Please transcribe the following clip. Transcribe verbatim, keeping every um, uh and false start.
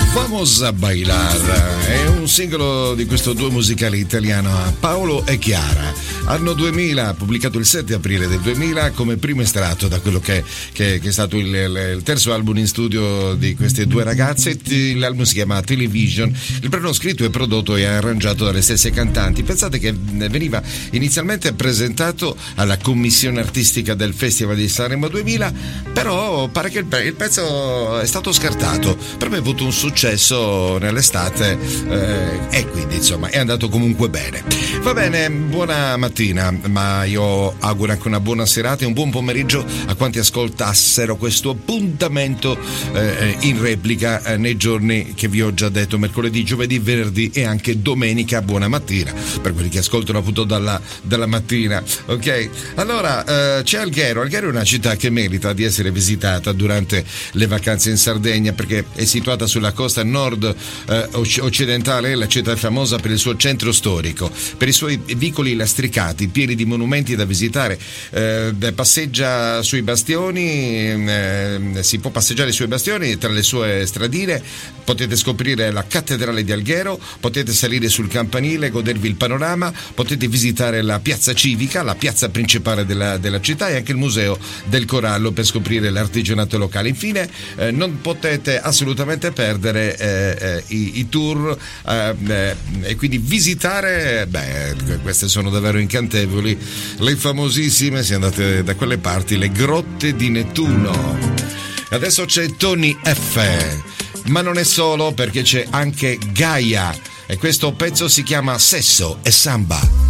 Vamos a bailar è un singolo di questo duo musicale italiano, Paolo e Chiara. Anno duemila, ha pubblicato il sette aprile del duemila come primo estratto da quello che, che, che è stato il, il terzo album in studio di queste due ragazze. L'album si chiama Television. Il brano scritto e prodotto e arrangiato dalle stesse cantanti. Pensate che veniva inizialmente presentato alla commissione artistica del Festival di Sanremo duemila, però pare che il, il pezzo è stato scartato. Per me ha avuto un successo nell'estate eh, e quindi insomma è andato comunque bene. Va bene, buona mattina, ma io auguro anche una buona serata e un buon pomeriggio a quanti ascoltassero questo appuntamento eh, in replica eh, nei giorni che vi ho già detto, mercoledì, giovedì, venerdì e anche domenica. Buona mattina per quelli che ascoltano appunto dalla, dalla mattina, ok? Allora eh, c'è Alghero. Alghero è una città che merita di essere visitata durante le vacanze in Sardegna perché è situata sulla costa nord eh, occidentale. La città è famosa per il suo centro storico, per i suoi vicoli lastricati pieni di monumenti da visitare. Eh, passeggia sui bastioni, eh, si può passeggiare sui bastioni tra le sue stradine, potete scoprire la cattedrale di Alghero, potete salire sul campanile, godervi il panorama, potete visitare la piazza civica, la piazza principale della, della città e anche il museo del corallo per scoprire l'artigianato locale. Infine eh, non potete assolutamente perdere eh, eh, i, i tour eh, eh, e quindi visitare, beh, queste sono davvero incantevoli, le famosissime, se andate da quelle parti, le grotte di Nettuno. Adesso c'è Tony F, ma non è solo, perché c'è anche Gaia e questo pezzo si chiama Sesso e Samba.